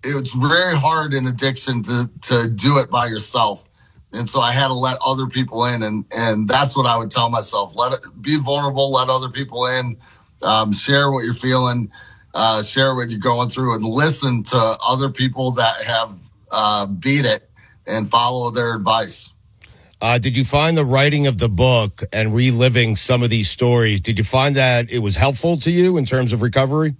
it's very hard in addiction to do it by yourself. And so I had to let other people in, and that's what I would tell myself. Be vulnerable, let other people in, share what you're feeling, share what you're going through, and listen to other people that have beat it and follow their advice. Did you find the writing of the book and reliving some of these stories, did you find that it was helpful to you in terms of recovery?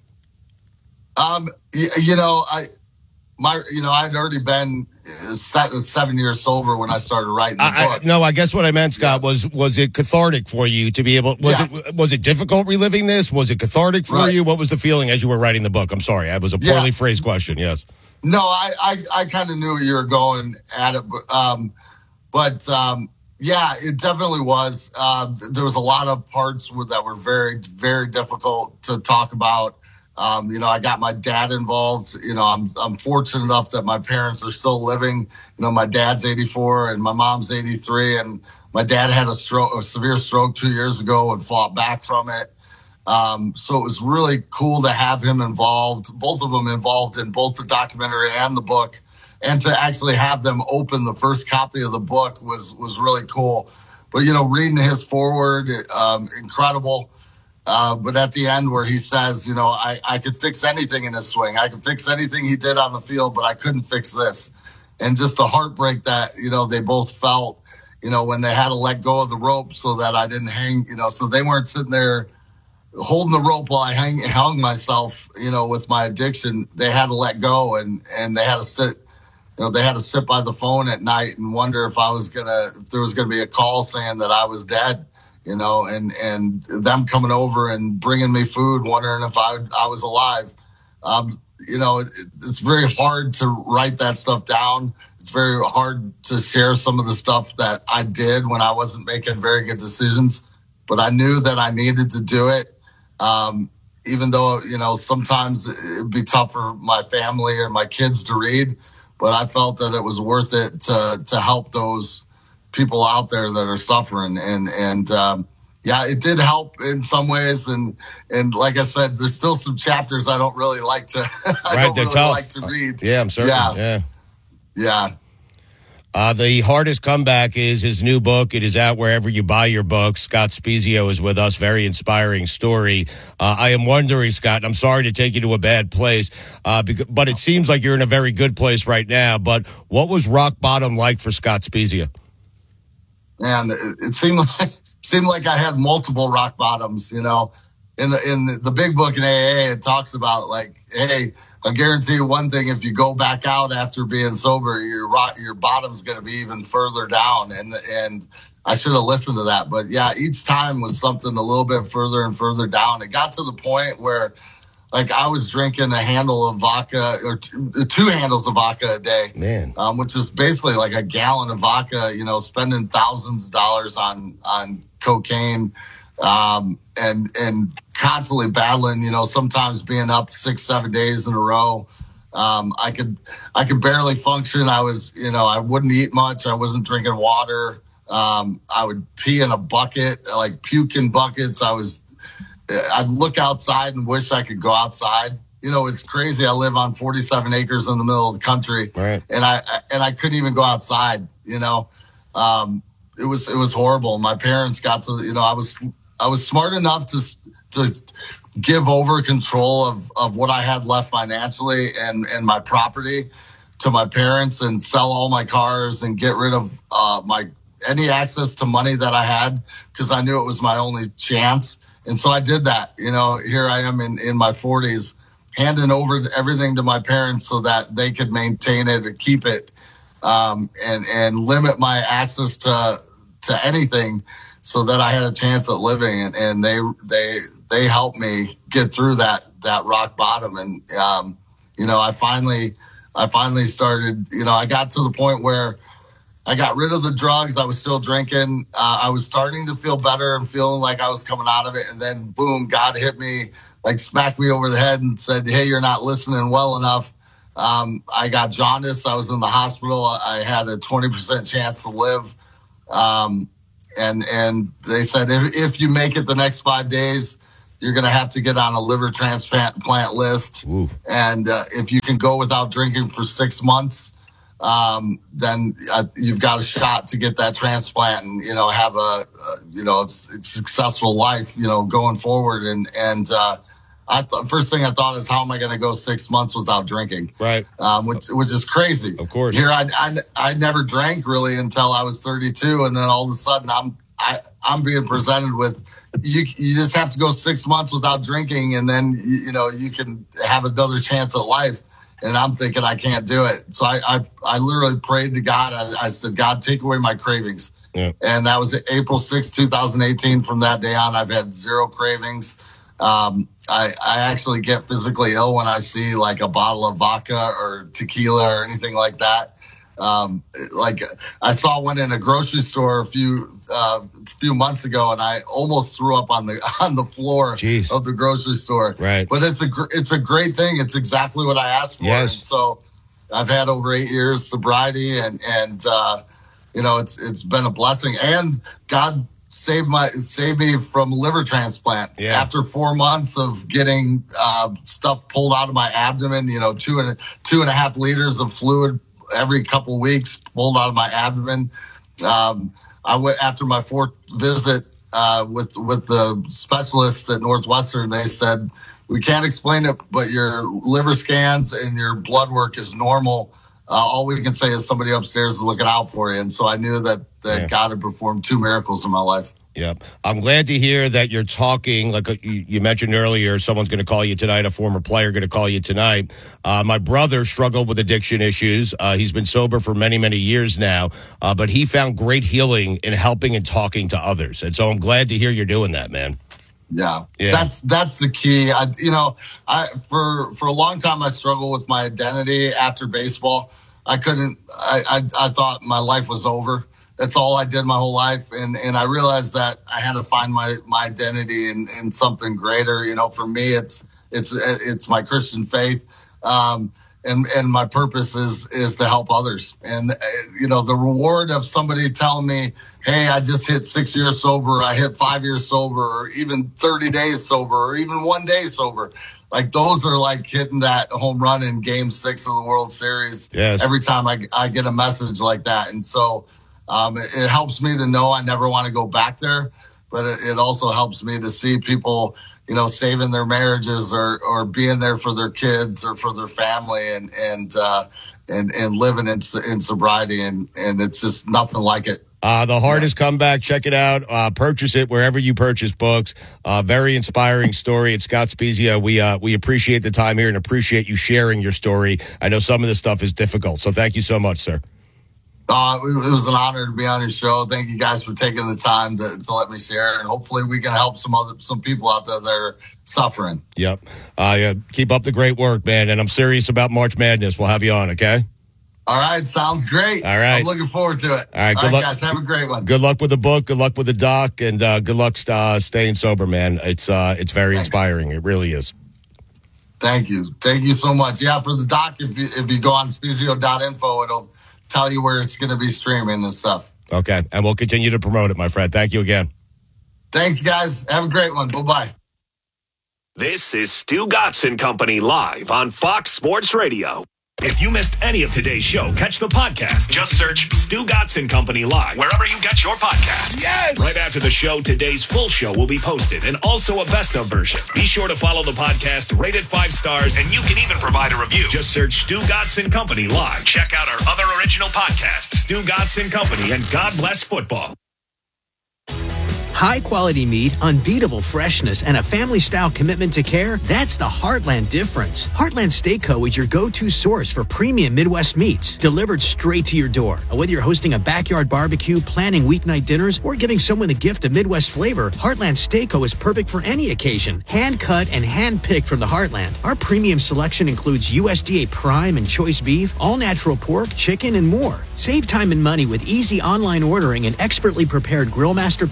I'd already been 7 years sober when I started writing the book. I guess what I meant, Scott, was it cathartic for you to be able? Was it difficult reliving this? Was it cathartic for you? What was the feeling as you were writing the book? I'm sorry, that was a poorly phrased question. Yes. No, I kind of knew you were going at it, but it definitely was. There was a lot of parts that were very, very difficult to talk about. I got my dad involved. I'm fortunate enough that my parents are still living. My dad's 84 and my mom's 83, and my dad had a severe stroke 2 years ago and fought back from it. So it was really cool to have him involved, both of them involved in both the documentary and the book, and to actually have them open the first copy of the book was really cool. But, reading his foreword, incredible. But at the end where he says, I could fix anything in his swing. I could fix anything he did on the field, but I couldn't fix this. And just the heartbreak that, they both felt, when they had to let go of the rope so that I didn't hang, so they weren't sitting there holding the rope while I hung myself, with my addiction. They had to let go and they had to sit, they had to sit by the phone at night and wonder if there was going to be a call saying that I was dead. And them coming over and bringing me food, wondering if I was alive. It's very hard to write that stuff down. It's very hard to share some of the stuff that I did when I wasn't making very good decisions, but I knew that I needed to do it. Even though, sometimes it'd be tough for my family or my kids to read, but I felt that it was worth it to help those people out there that are suffering. And it did help in some ways. And like I said, there's still some chapters I don't really like to, like to read. Yeah, I'm certain. Yeah. The hardest comeback is his new book. It is out wherever you buy your books. Scott Spiezio is with us. Very inspiring story. I am wondering, Scott, and I'm sorry to take you to a bad place, but it seems like you're in a very good place right now. But what was rock bottom like for Scott Spiezio? And it seemed like I had multiple rock bottoms, In the big book in AA, it talks about like, hey, I guarantee you one thing: if you go back out after being sober, your bottom's going to be even further down. And I should have listened to that, but each time was something a little bit further and further down. It got to the point where, like, I was drinking a handle of vodka or two handles of vodka a day, man, which is basically like a gallon of vodka, spending thousands of dollars on cocaine, and constantly battling, sometimes being up 6-7 days in a row. I could barely function. I was, I wouldn't eat much. I wasn't drinking water. I would pee in a bucket, like puke in buckets. I'd look outside and wish I could go outside. It's crazy. I live on 47 acres in the middle of the country, right? And I couldn't even go outside. It was horrible. My parents got to, I was smart enough to give over control of what I had left financially and my property to my parents and sell all my cars and get rid of any access to money that I had, because I knew it was my only chance. And so I did that. Here I am in my 40s, handing over everything to my parents so that they could maintain it and keep it, and limit my access to anything so that I had a chance at living. And they helped me get through that rock bottom. And, I finally started, I got to the point where I got rid of the drugs. I was still drinking. I was starting to feel better and feeling like I was coming out of it. And then, boom, God hit me, like smacked me over the head and said, hey, you're not listening well enough. I got jaundice. I was in the hospital. I had a 20% chance to live. And they said, if you make it the next 5 days, you're going to have to get on a liver transplant list. Ooh. And if you can go without drinking for 6 months, then you've got a shot to get that transplant and, have a successful life, going forward. And first thing I thought is, how am I going to go 6 months without drinking? Right. Which is crazy. Of course. Here, I never drank really until I was 32. And then all of a sudden I'm being presented with, you just have to go 6 months without drinking. And then, you can have another chance at life. And I'm thinking I can't do it. So I literally prayed to God. I said, God, take away my cravings. Yeah. And that was April 6, 2018. From that day on, I've had zero cravings. I actually get physically ill when I see like a bottle of vodka or tequila or anything like that. Like I saw one in a grocery store a few months ago, and I almost threw up on the floor Jeez. of the grocery store. Right. But it's a great thing. It's exactly what I asked for. Yes. And so I've had over 8 years sobriety, and it's been a blessing. And God saved me from liver transplant. Yeah. After 4 months of getting stuff pulled out of my abdomen, 2.5 liters of fluid every couple of weeks pulled out of my abdomen. I went after my 4th visit with the specialists at Northwestern. They said, we can't explain it, but your liver scans and your blood work is normal. All we can say is somebody upstairs is looking out for you. And so I knew that God had performed 2 miracles in my life. Yep. I'm glad to hear that you're talking, like you mentioned earlier, someone's going to call you tonight, a former player going to call you tonight. My brother struggled with addiction issues. He's been sober for many, many years now, but he found great healing in helping and talking to others. And so I'm glad to hear you're doing that, man. Yeah. That's the key. For a long time, I struggled with my identity after baseball. I thought my life was over. That's all I did my whole life. And I realized that I had to find my identity in something greater. For me, it's my Christian faith. And my purpose is to help others. And, the reward of somebody telling me, hey, I just hit 6 years sober, I hit 5 years sober, or even 30 days sober, or even 1 day sober. Like those are like hitting that home run in Game 6 of the World Series. Yes. Every time I get a message like that. And so it helps me to know I never want to go back there, but it also helps me to see people, saving their marriages or being there for their kids or for their family and living in sobriety. And it's just nothing like it. The Hardest Comeback. Check it out. Purchase it wherever you purchase books. Very inspiring story. It's Scott Spiezio. We appreciate the time here and appreciate you sharing your story. I know some of this stuff is difficult, so thank you so much, sir. It was an honor to be on your show. Thank you guys for taking the time to let me share, and hopefully we can help some people out there that are suffering. Yep. Keep up the great work, man. And I'm serious about March Madness. We'll have you on, okay? All right. Sounds great. All right. I'm looking forward to it. All right. Good luck, guys. Have a great one. Good luck with the book. Good luck with the doc, and good luck staying sober, man. It's very inspiring. It really is. Thank you. Thank you so much. Yeah, for the doc, if you go on Spiezio.info, it'll tell you where it's going to be streaming and stuff. Okay. And we'll continue to promote it, my friend. Thank you again. Thanks, guys. Have a great one. Bye-bye. This is Stu Gotson Company live on Fox Sports Radio. If you missed any of today's show, catch the podcast. Just search Stu Gotson Company live wherever you get your podcasts. Yes! Right after the show, today's full show will be posted and also a best of version. Be sure to follow the podcast, rate it 5 stars, and you can even provide a review. Just search Stu Gotson Company live. Check out our other original podcasts, Stu Gotson Company and God Bless Football. High-quality meat, unbeatable freshness, and a family-style commitment to care, that's the Heartland difference. Heartland Steak Co. is your go-to source for premium Midwest meats, delivered straight to your door. Whether you're hosting a backyard barbecue, planning weeknight dinners, or giving someone the gift of Midwest flavor, Heartland Steak Co. is perfect for any occasion. Hand-cut and hand-picked from the Heartland. Our premium selection includes USDA prime and choice beef, all-natural pork, chicken, and more. Save time and money with easy online ordering and expertly prepared Grillmaster packages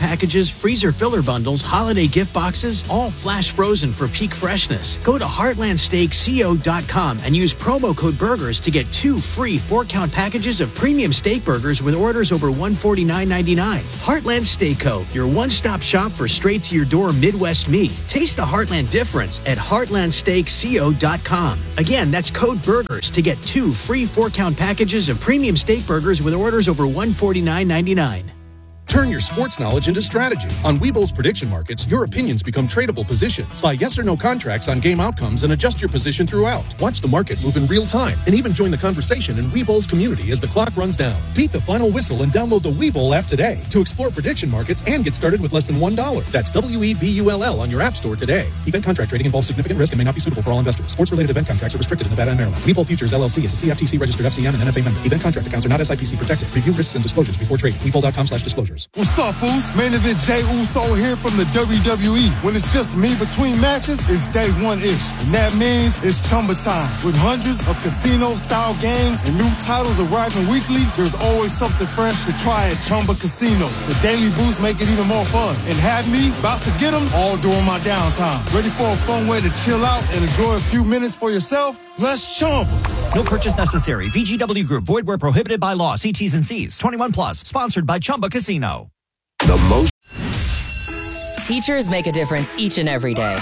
packages, freezer filler bundles, holiday gift boxes, all flash frozen for peak freshness. Go to heartlandsteakco.com and use promo code BURGERS to get 2 free 4-count packages of premium steak burgers with orders over $149.99. Heartland Steak Co., your one-stop shop for straight-to-your-door Midwest meat. Taste the Heartland difference at heartlandsteakco.com. Again, that's code BURGERS to get 2 free 4-count packages of premium steak burgers with orders over $149.99. Turn your sports knowledge into strategy. On Webull's prediction markets, your opinions become tradable positions. Buy yes or no contracts on game outcomes and adjust your position throughout. Watch the market move in real time and even join the conversation in Webull's community as the clock runs down. Beat the final whistle and download the Webull app today to explore prediction markets and get started with less than $1. That's WEBULL on your app store today. Event contract trading involves significant risk and may not be suitable for all investors. Sports-related event contracts are restricted in Nevada and Maryland. Webull Futures LLC is a CFTC registered FCM and NFA member. Event contract accounts are not SIPC protected. Review risks and disclosures before trading. Webull.com/disclosures. What's up, fools? Main event Jey Uso here from the WWE. When it's just me between matches, it's day one-ish. And that means it's Chumba time. With hundreds of casino-style games and new titles arriving weekly, there's always something fresh to try at Chumba Casino. The daily boosts make it even more fun. And have me about to get them all during my downtime. Ready for a fun way to chill out and enjoy a few minutes for yourself? Let's Chumba. No purchase necessary. VGW Group. Void where prohibited by law. See T's and C's. 21 plus. Sponsored by Chumba Casino. The most. Teachers make a difference each and every day.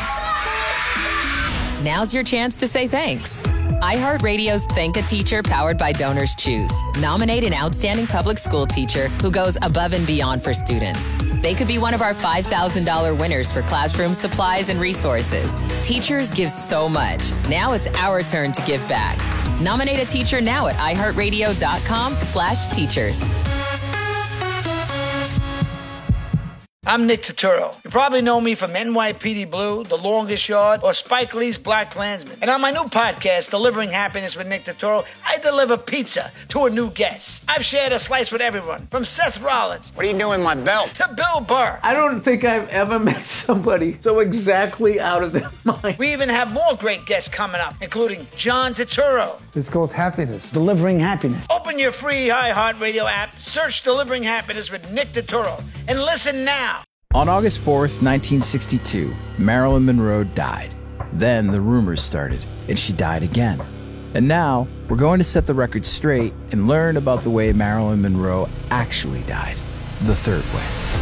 Now's your chance to say thanks. iHeartRadio's Thank a Teacher powered by Donors Choose. Nominate an outstanding public school teacher who goes above and beyond for students. They could be one of our $5,000 winners for classroom supplies and resources. Teachers give so much. Now it's our turn to give back. Nominate a teacher now at iHeartRadio.com/teachers. I'm Nick Turturro. You probably know me from NYPD Blue, The Longest Yard, or Spike Lee's Black Klansman. And on my new podcast, Delivering Happiness with Nick Turturro, I deliver pizza to a new guest. I've shared a slice with everyone, from Seth Rollins. What are you doing, my belt? To Bill Burr. I don't think I've ever met somebody so exactly out of their mind. We even have more great guests coming up, including John Turturro. It's called Happiness. Delivering Happiness. Open your free iHeartRadio app, search Delivering Happiness with Nick Turturro, and listen now. On August 4th, 1962, Marilyn Monroe died. Then the rumors started, and she died again. And now, we're going to set the record straight and learn about the way Marilyn Monroe actually died, the third way.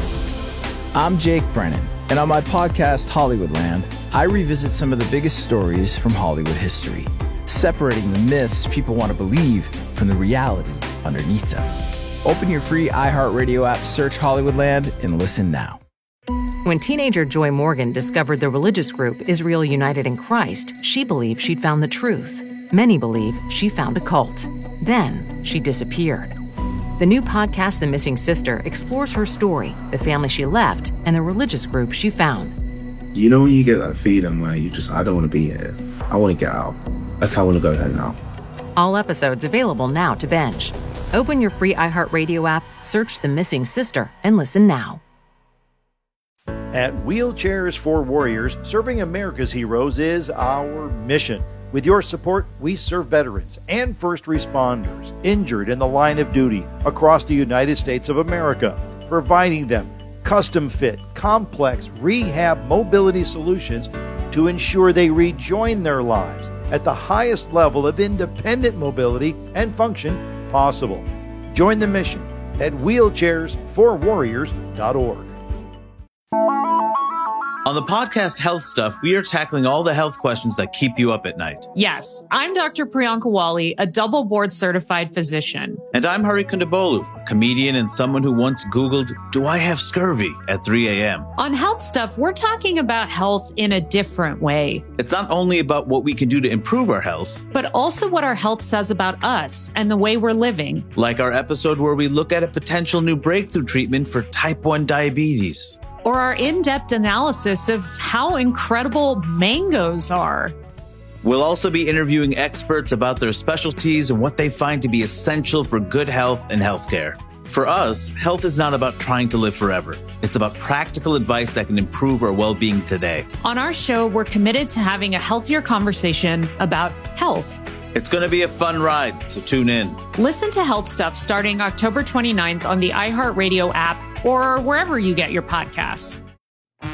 I'm Jake Brennan, and on my podcast, Hollywoodland, I revisit some of the biggest stories from Hollywood history, separating the myths people want to believe from the reality underneath them. Open your free iHeartRadio app, search Hollywoodland, and listen now. When teenager Joy Morgan discovered the religious group Israel United in Christ, she believed she'd found the truth. Many believe she found a cult. Then she disappeared. The new podcast, The Missing Sister, explores her story, the family she left, and the religious group she found. You know when you get that feeling where I don't want to be here. I want to get out. Like, I want to go home now. All episodes available now to binge. Open your free iHeartRadio app, search The Missing Sister, and listen now. At Wheelchairs for Warriors, serving America's heroes is our mission. With your support, we serve veterans and first responders injured in the line of duty across the United States of America, providing them custom-fit, complex rehab mobility solutions to ensure they rejoin their lives at the highest level of independent mobility and function possible. Join the mission at wheelchairsforwarriors.org. On the podcast Health Stuff, we are tackling all the health questions that keep you up at night. Yes, I'm Dr. Priyanka Wali, a double board certified physician. And I'm Hari Kondabolu, a comedian and someone who once Googled, "Do I have scurvy?" at 3 a.m. On Health Stuff, we're talking about health in a different way. It's not only about what we can do to improve our health, but also what our health says about us and the way we're living. Like our episode where we look at a potential new breakthrough treatment for type 1 diabetes. Or our in-depth analysis of how incredible mangoes are. We'll also be interviewing experts about their specialties and what they find to be essential for good health and healthcare. For us, health is not about trying to live forever. It's about practical advice that can improve our well-being today. On our show, we're committed to having a healthier conversation about health. It's going to be a fun ride, so tune in. Listen to Health Stuff starting October 29th on the iHeartRadio app, or wherever you get your podcasts.